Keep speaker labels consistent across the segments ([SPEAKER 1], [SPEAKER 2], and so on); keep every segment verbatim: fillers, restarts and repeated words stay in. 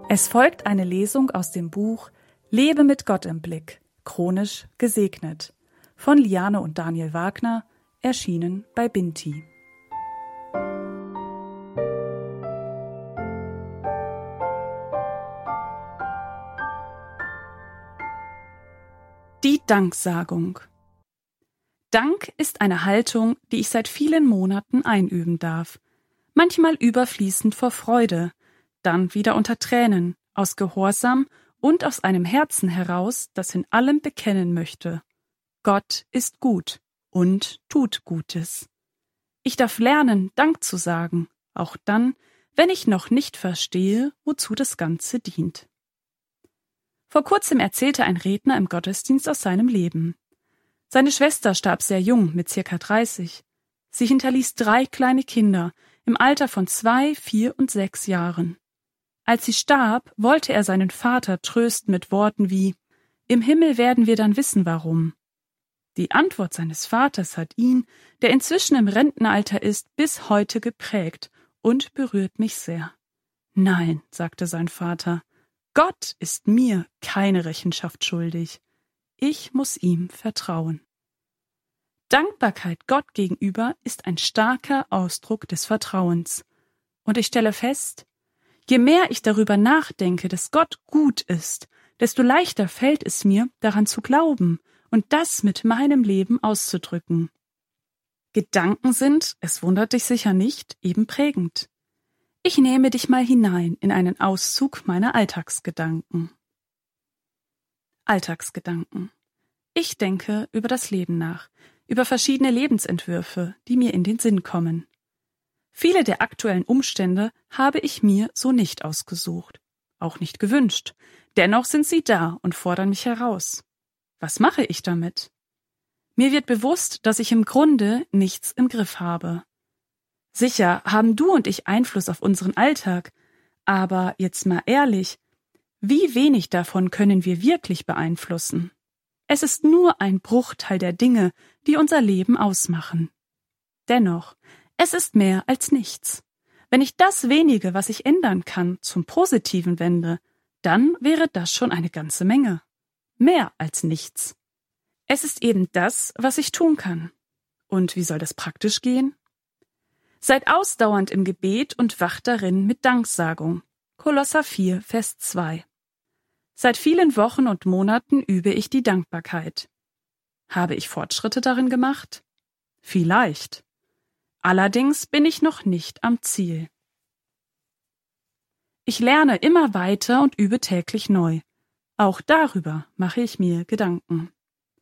[SPEAKER 1] Es folgt eine Lesung aus dem Buch Lebe mit Gott im Blick, chronisch gesegnet, von Liane und Daniel Wagner, erschienen bei Binti. Die Danksagung. Dank ist eine Haltung, die ich seit vielen Monaten einüben darf, manchmal überfließend vor Freude, dann wieder unter Tränen, aus Gehorsam und aus einem Herzen heraus, das in allem bekennen möchte: Gott ist gut und tut Gutes. Ich darf lernen, Dank zu sagen, auch dann, wenn ich noch nicht verstehe, wozu das Ganze dient. Vor kurzem erzählte ein Redner im Gottesdienst aus seinem Leben. Seine Schwester starb sehr jung, mit circa dreißig. Sie hinterließ drei kleine Kinder im Alter von zwei, vier und sechs Jahren. Als sie starb, wollte er seinen Vater trösten mit Worten wie: »Im Himmel werden wir dann wissen, warum.« Die Antwort seines Vaters hat ihn, der inzwischen im Rentenalter ist, bis heute geprägt und berührt mich sehr. »Nein«, sagte sein Vater, »Gott ist mir keine Rechenschaft schuldig. Ich muss ihm vertrauen.« Dankbarkeit Gott gegenüber ist ein starker Ausdruck des Vertrauens. Und ich stelle fest, je mehr ich darüber nachdenke, dass Gott gut ist, desto leichter fällt es mir, daran zu glauben und das mit meinem Leben auszudrücken. Gedanken sind, es wundert dich sicher nicht, eben prägend. Ich nehme dich mal hinein in einen Auszug meiner Alltagsgedanken. Alltagsgedanken. Ich denke über das Leben nach, über verschiedene Lebensentwürfe, die mir in den Sinn kommen. Viele der aktuellen Umstände habe ich mir so nicht ausgesucht, auch nicht gewünscht. Dennoch sind sie da und fordern mich heraus. Was mache ich damit? Mir wird bewusst, dass ich im Grunde nichts im Griff habe. Sicher haben du und ich Einfluss auf unseren Alltag, aber jetzt mal ehrlich, wie wenig davon können wir wirklich beeinflussen? Es ist nur ein Bruchteil der Dinge, die unser Leben ausmachen. Dennoch, es ist mehr als nichts. Wenn ich das wenige, was ich ändern kann, zum Positiven wende, dann wäre das schon eine ganze Menge. Mehr als nichts. Es ist eben das, was ich tun kann. Und wie soll das praktisch gehen? Seid ausdauernd im Gebet und wacht darin mit Danksagung. Kolosser vier, Vers zwei. Seit vielen Wochen und Monaten übe ich die Dankbarkeit. Habe ich Fortschritte darin gemacht? Vielleicht. Allerdings bin ich noch nicht am Ziel. Ich lerne immer weiter und übe täglich neu. Auch darüber mache ich mir Gedanken.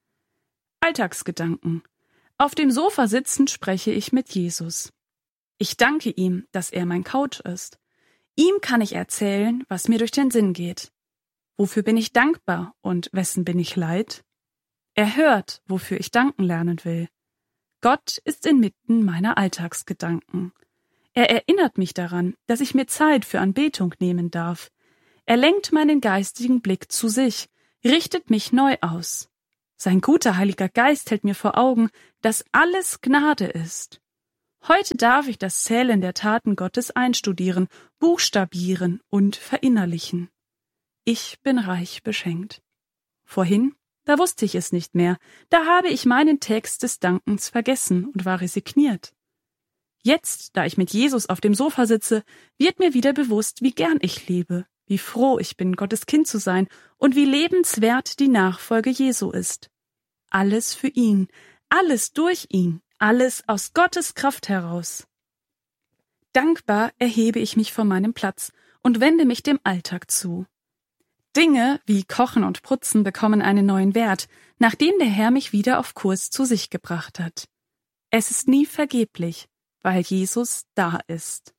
[SPEAKER 1] Alltagsgedanken. Auf dem Sofa sitzend spreche ich mit Jesus. Ich danke ihm, dass er mein Coach ist. Ihm kann ich erzählen, was mir durch den Sinn geht. Wofür bin ich dankbar und wessen bin ich leid? Er hört, wofür ich danken lernen will. Gott ist inmitten meiner Alltagsgedanken. Er erinnert mich daran, dass ich mir Zeit für Anbetung nehmen darf. Er lenkt meinen geistigen Blick zu sich, richtet mich neu aus. Sein guter Heiliger Geist hält mir vor Augen, dass alles Gnade ist. Heute darf ich das Zählen der Taten Gottes einstudieren, buchstabieren und verinnerlichen. Ich bin reich beschenkt. Vorhin, da wusste ich es nicht mehr, da habe ich meinen Text des Dankens vergessen und war resigniert. Jetzt, da ich mit Jesus auf dem Sofa sitze, wird mir wieder bewusst, wie gern ich lebe, wie froh ich bin, Gottes Kind zu sein und wie lebenswert die Nachfolge Jesu ist. Alles für ihn, alles durch ihn, alles aus Gottes Kraft heraus. Dankbar erhebe ich mich von meinem Platz und wende mich dem Alltag zu. Dinge wie Kochen und Putzen bekommen einen neuen Wert, nachdem der Herr mich wieder auf Kurs zu sich gebracht hat. Es ist nie vergeblich, weil Jesus da ist.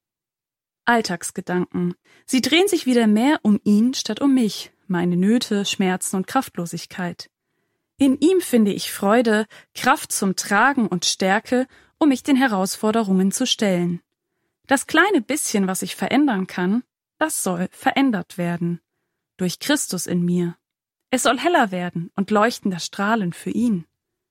[SPEAKER 1] Alltagsgedanken. Sie drehen sich wieder mehr um ihn statt um mich, meine Nöte, Schmerzen und Kraftlosigkeit. In ihm finde ich Freude, Kraft zum Tragen und Stärke, um mich den Herausforderungen zu stellen. Das kleine bisschen, was ich verändern kann, das soll verändert werden. Durch Christus in mir. Es soll heller werden und leuchtender strahlen für ihn.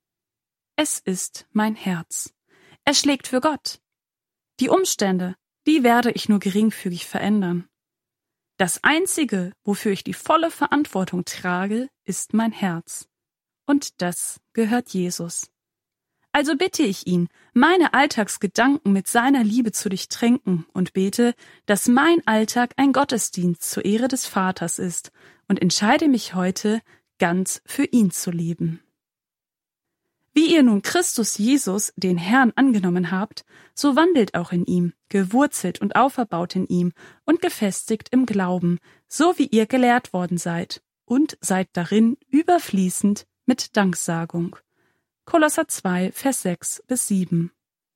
[SPEAKER 1] Es ist mein Herz. Es schlägt für Gott. Die Umstände, die werde ich nur geringfügig verändern. Das Einzige, wofür ich die volle Verantwortung trage, ist mein Herz. Und das gehört Jesus. Also bitte ich ihn, meine Alltagsgedanken mit seiner Liebe zu durchtränken und bete, dass mein Alltag ein Gottesdienst zur Ehre des Vaters ist und entscheide mich heute, ganz für ihn zu leben. Wie ihr nun Christus Jesus, den Herrn, angenommen habt, so wandelt auch in ihm, gewurzelt und auferbaut in ihm und gefestigt im Glauben, so wie ihr gelehrt worden seid, und seid darin überfließend mit Danksagung. Kolosser zwei, Vers sechs bis sieben.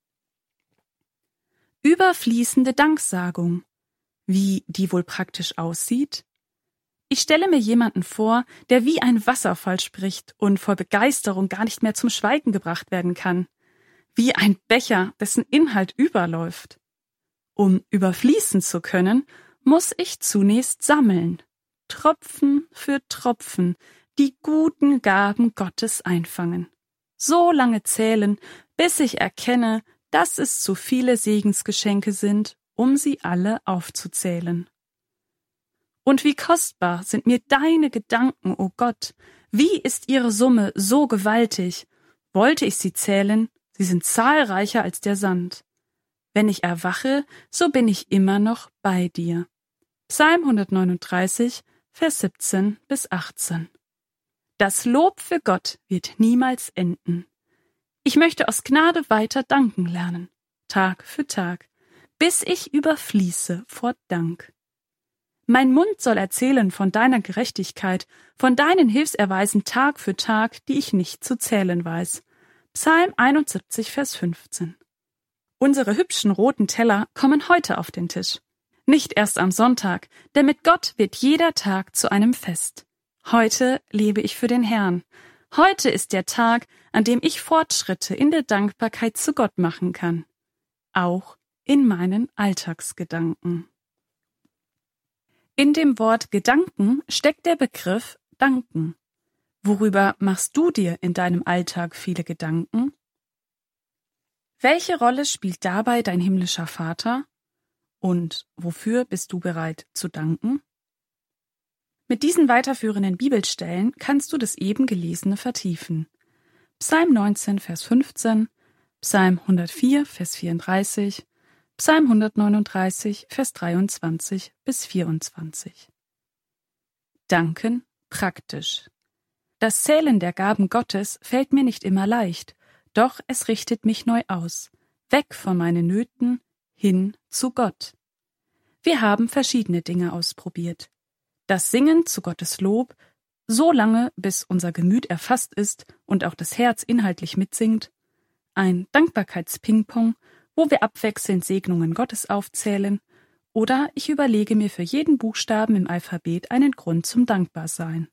[SPEAKER 1] Überfließende Danksagung. Wie die wohl praktisch aussieht? Ich stelle mir jemanden vor, der wie ein Wasserfall spricht und vor Begeisterung gar nicht mehr zum Schweigen gebracht werden kann. Wie ein Becher, dessen Inhalt überläuft. Um überfließen zu können, muss ich zunächst sammeln. Tropfen für Tropfen, die guten Gaben Gottes einfangen. So lange zählen, bis ich erkenne, dass es zu viele Segensgeschenke sind, um sie alle aufzuzählen. Und wie kostbar sind mir deine Gedanken, o Gott, wie ist ihre Summe so gewaltig, wollte ich sie zählen, sie sind zahlreicher als der Sand. Wenn ich erwache, so bin ich immer noch bei dir. Psalm hundertneununddreißig, Vers siebzehn bis achtzehn. Das Lob für Gott wird niemals enden. Ich möchte aus Gnade weiter danken lernen, Tag für Tag, bis ich überfließe vor Dank. Mein Mund soll erzählen von deiner Gerechtigkeit, von deinen Hilfserweisen Tag für Tag, die ich nicht zu zählen weiß. Psalm einundsiebzig, Vers fünfzehn. Unsere hübschen roten Teller kommen heute auf den Tisch. Nicht erst am Sonntag, denn mit Gott wird jeder Tag zu einem Fest. Heute lebe ich für den Herrn. Heute ist der Tag, an dem ich Fortschritte in der Dankbarkeit zu Gott machen kann. Auch in meinen Alltagsgedanken. In dem Wort Gedanken steckt der Begriff Danken. Worüber machst du dir in deinem Alltag viele Gedanken? Welche Rolle spielt dabei dein himmlischer Vater? Und wofür bist du bereit zu danken? Mit diesen weiterführenden Bibelstellen kannst du das eben Gelesene vertiefen. Psalm neunzehn, Vers fünfzehn, Psalm hundertvier, Vers vierunddreißig, Psalm hundertneununddreißig, Vers dreiundzwanzig bis vierundzwanzig. Danken praktisch. Das Zählen der Gaben Gottes fällt mir nicht immer leicht, doch es richtet mich neu aus, weg von meinen Nöten, hin zu Gott. Wir haben verschiedene Dinge ausprobiert. Das Singen zu Gottes Lob, so lange, bis unser Gemüt erfasst ist und auch das Herz inhaltlich mitsingt. Ein Dankbarkeits-Ping-Pong, wo wir abwechselnd Segnungen Gottes aufzählen. Oder ich überlege mir für jeden Buchstaben im Alphabet einen Grund zum Dankbarsein.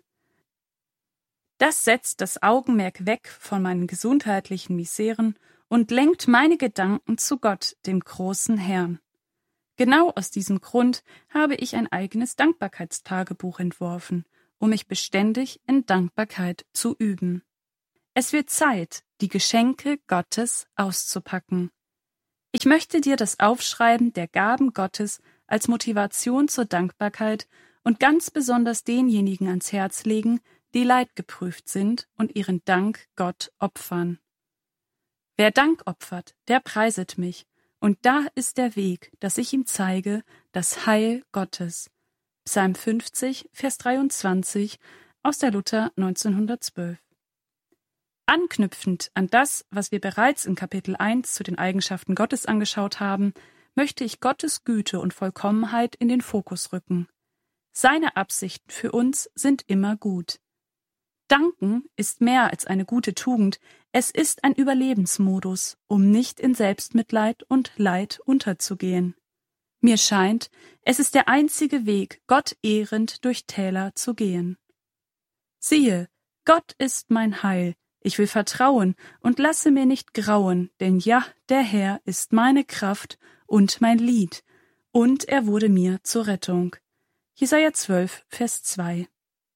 [SPEAKER 1] Das setzt das Augenmerk weg von meinen gesundheitlichen Miseren und lenkt meine Gedanken zu Gott, dem großen Herrn. Genau aus diesem Grund habe ich ein eigenes Dankbarkeitstagebuch entworfen, um mich beständig in Dankbarkeit zu üben. Es wird Zeit, die Geschenke Gottes auszupacken. Ich möchte dir das Aufschreiben der Gaben Gottes als Motivation zur Dankbarkeit und ganz besonders denjenigen ans Herz legen, die leidgeprüft sind und ihren Dank Gott opfern. Wer Dank opfert, der preiset mich. Und da ist der Weg, dass ich ihm zeige, das Heil Gottes. Psalm fünfzig, Vers dreiundzwanzig aus der Luther neunzehnhundertzwölf. Anknüpfend an das, was wir bereits in Kapitel eins zu den Eigenschaften Gottes angeschaut haben, möchte ich Gottes Güte und Vollkommenheit in den Fokus rücken. Seine Absichten für uns sind immer gut. Danken ist mehr als eine gute Tugend, es ist ein Überlebensmodus, um nicht in Selbstmitleid und Leid unterzugehen. Mir scheint, es ist der einzige Weg, Gott ehrend durch Täler zu gehen. Siehe, Gott ist mein Heil, ich will vertrauen und lasse mir nicht grauen, denn ja, der Herr ist meine Kraft und mein Lied, und er wurde mir zur Rettung. Jesaja zwölf, Vers zwei.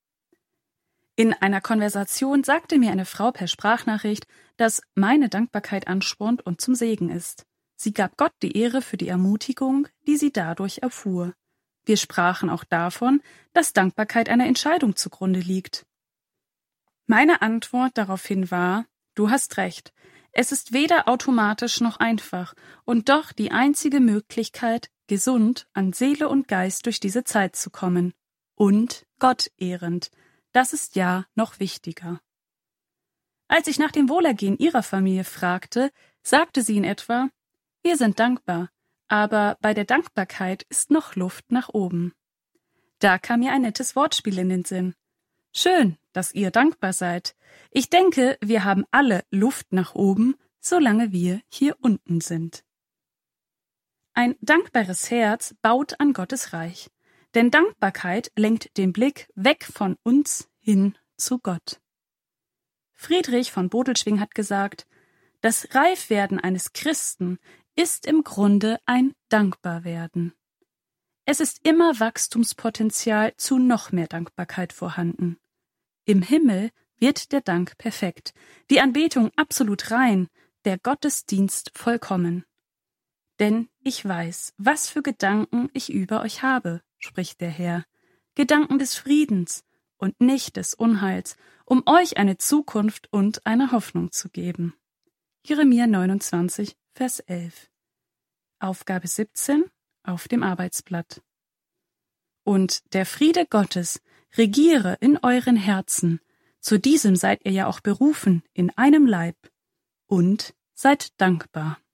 [SPEAKER 1] In einer Konversation sagte mir eine Frau per Sprachnachricht, dass meine Dankbarkeit anspornt und zum Segen ist. Sie gab Gott die Ehre für die Ermutigung, die sie dadurch erfuhr. Wir sprachen auch davon, dass Dankbarkeit einer Entscheidung zugrunde liegt. Meine Antwort daraufhin war: Du hast recht. Es ist weder automatisch noch einfach und doch die einzige Möglichkeit, gesund an Seele und Geist durch diese Zeit zu kommen. Und Gott ehrend. Das ist ja noch wichtiger. Als ich nach dem Wohlergehen ihrer Familie fragte, sagte sie in etwa: Wir sind dankbar, aber bei der Dankbarkeit ist noch Luft nach oben. Da kam mir ein nettes Wortspiel in den Sinn. Schön, dass ihr dankbar seid. Ich denke, wir haben alle Luft nach oben, solange wir hier unten sind. Ein dankbares Herz baut an Gottes Reich, denn Dankbarkeit lenkt den Blick weg von uns hin zu Gott. Friedrich von Bodelschwingh hat gesagt, das Reifwerden eines Christen ist im Grunde ein Dankbarwerden. Es ist immer Wachstumspotenzial zu noch mehr Dankbarkeit vorhanden. Im Himmel wird der Dank perfekt, die Anbetung absolut rein, der Gottesdienst vollkommen. Denn ich weiß, was für Gedanken ich über euch habe, spricht der Herr, Gedanken des Friedens und nicht des Unheils, um euch eine Zukunft und eine Hoffnung zu geben. Jeremia neunundzwanzig, Vers elf. Aufgabe siebzehn auf dem Arbeitsblatt. Und der Friede Gottes regiere in euren Herzen, zu diesem seid ihr ja auch berufen in einem Leib, und seid dankbar.